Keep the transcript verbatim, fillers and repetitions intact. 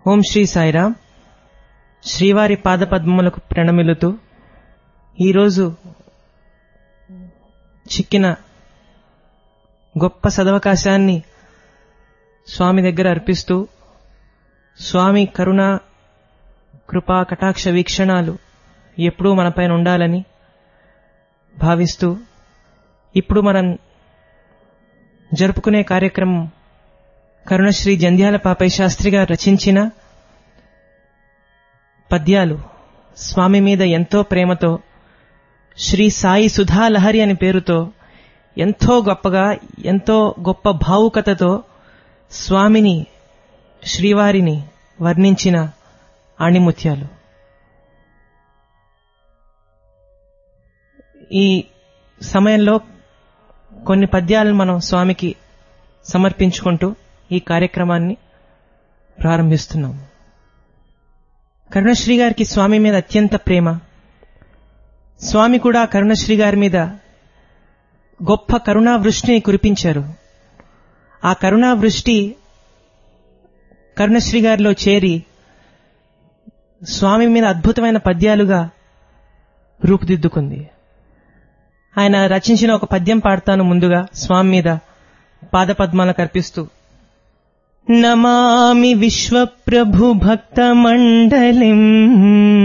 ఓం శ్రీ సాయిరామ్. శ్రీవారి పాదపద్మములకు ప్రణమిలుతూ ఈరోజు చిక్కిన గొప్ప సదవకాశాన్ని స్వామి దగ్గర అర్పిస్తూ, స్వామి కరుణ కృపా కటాక్ష వీక్షణాలు ఎప్పుడూ మనపైన ఉండాలని భావిస్తూ, ఇప్పుడు మనం జరుపుకునే కార్యక్రమం కరుణశ్రీ జంధ్యాల పాపయ్య శాస్త్రి గారు రచించిన పద్యాలు. స్వామి మీద ఎంతో ప్రేమతో శ్రీ సాయి సుధాలహరి అని పేరుతో ఎంతో గొప్పగా, ఎంతో గొప్ప భావుకతతో స్వామిని, శ్రీవారిని వర్ణించిన ఆణిముత్యాలు. ఈ సమయంలో కొన్ని పద్యాలను మనం స్వామికి సమర్పించుకుంటూ ఈ కార్యక్రమాన్ని ప్రారంభిస్తున్నాం. కరుణశ్రీ గారికి స్వామి మీద అత్యంత ప్రేమ. స్వామి కూడా కరుణశ్రీ గారి మీద గొప్ప కరుణా వృష్టిని కురిపించారు. ఆ కరుణా వృష్టి కరుణశ్రీ గారిలో చేరి స్వామి మీద అద్భుతమైన పద్యాలుగా రూపుదిద్దుకుంది. ఆయన రచించిన ఒక పద్యం పాడతాను ముందుగా స్వామి మీద పాదపద్మాలకు అర్పిస్తూ. నమామి విశ్వప్రభు భక్త మండలిం